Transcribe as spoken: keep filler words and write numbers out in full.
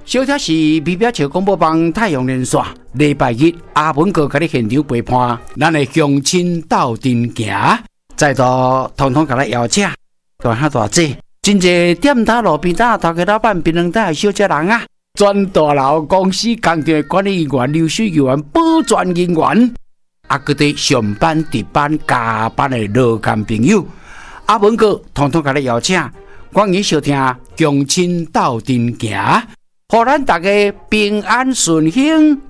小贴士：美表桥广播帮太阳连线，礼拜日阿文哥甲你现场陪伴，咱的乡亲斗阵行，再度统统甲咱邀请，大下大姐，真济店头路边摊头家老板、槟榔摊的小姐人啊，全大楼公司工厂的管理人员、流水人员、保全人员，啊，搁伫上班、值班、加班的劳工朋友，阿文哥统统甲你邀请，欢迎收听乡亲斗阵行。互咱大家平安顺幸，